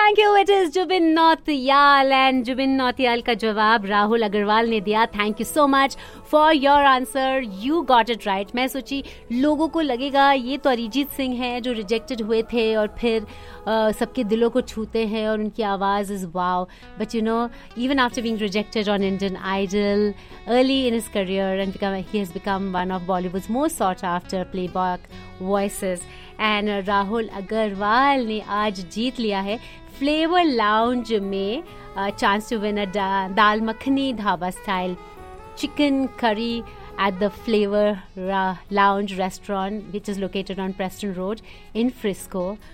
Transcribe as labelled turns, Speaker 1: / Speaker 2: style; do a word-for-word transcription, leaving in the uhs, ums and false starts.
Speaker 1: Thank you. It is Zubin Nautiyal and Zubin Nautiyal का जवाब राहुल अग्रवाल ने दिया. Thank you so much for your answer. You got it right. मैं सोची लोगों को लगेगा ये तो अरिजीत सिंह है जो रिजेक्टेड हुए थे और फिर uh, सबके दिलों को छूते हैं और उनकी आवाज is wow. But you know, even after being rejected on Indian idol early in his career and become, he has become one of Bollywood's most sought after playback voices. And uh, Rahul Agarwal ने आज जीत लिया है flavour lounge में chance to win a dal makhani dhaba style chicken curry at the Flavor uh, Lounge restaurant, which is located on Preston Road in Frisco.